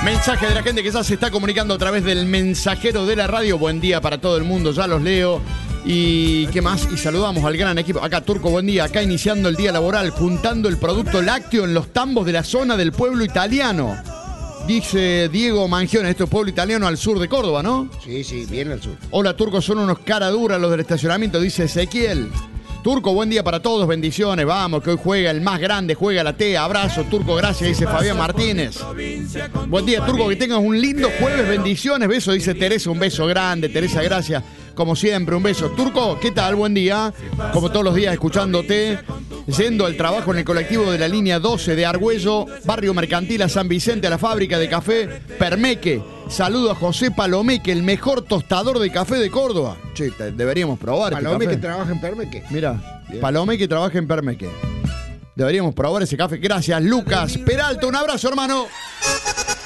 Mensaje de la gente que ya se está comunicando a través del mensajero de la radio. Buen día para todo el mundo, ya los leo. ¿Y qué más? Y saludamos al gran equipo. Acá, Turco, buen día. Acá iniciando el día laboral, juntando el producto lácteo en los tambos de la zona del pueblo italiano. Dice Diego Mangione, esto es pueblo italiano al sur de Córdoba, ¿no? Sí, bien al sur. Hola, Turco, son unos cara duras los del estacionamiento, dice Ezequiel. Turco, buen día para todos, bendiciones, vamos, que hoy juega el más grande, juega la T, abrazo, Turco, gracias, dice Fabián Martínez. Buen día, Turco, que tengas un lindo jueves, bendiciones, beso, dice Teresa, un beso grande, Teresa, gracias, como siempre, un beso. Turco, ¿qué tal? Buen día, como todos los días, escuchándote, yendo al trabajo en el colectivo de la línea 12 de Argüello, barrio mercantil a San Vicente, a la fábrica de café Permeque. Saludo a José Palomeque, el mejor tostador de café de Córdoba. Che, deberíamos probar Palomeque este café. trabaja en Permeque. Mira, Palomeque trabaja en Permeque. Deberíamos probar ese café. Gracias, Lucas Peralta. Un abrazo, hermano.